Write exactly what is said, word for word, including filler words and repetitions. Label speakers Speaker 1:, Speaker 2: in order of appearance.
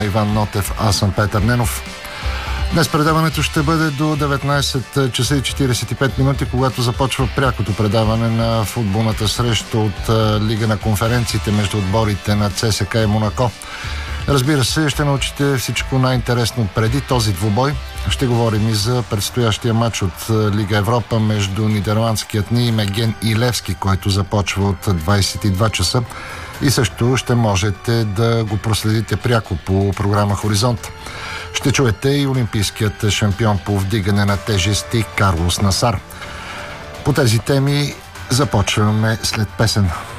Speaker 1: Иван Нотев, аз съм Петър Ненов. Днес предаването ще бъде до деветнайсет часа и четирийсет и пет минути, когато започва прякото предаване на футболната среща от Лига на конференциите между отборите на ЦСКА и Монако. Разбира се, ще научите всичко най-интересно преди този двубой. Ще говорим и за предстоящия матч от Лига Европа между нидерландският Нijmegen и Левски, който започва от двайсет и два часа. И също ще можете да го проследите пряко по програма Хоризонт. Ще чуете и олимпийският шампион по вдигане на тежести Карлос Насар. По тези теми започваме след песен.